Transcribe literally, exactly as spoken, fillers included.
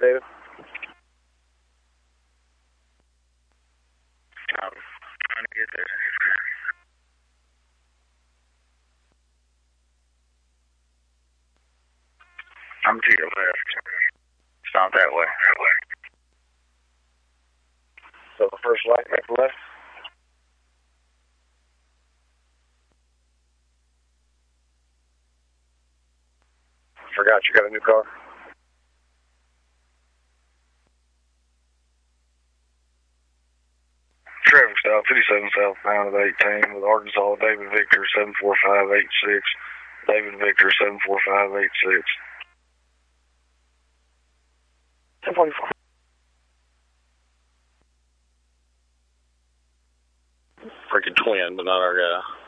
David? I'm trying to get there. I'm to your left. It's not that way. That way. So the first light, make the left. Forgot you got a new car. Traffic stop, fifty-seven southbound at eighteen with Arkansas, David Victor, seven four five eight six. David Victor, seven four five eight six. ten forty-four. Freaking twin, but not our guy.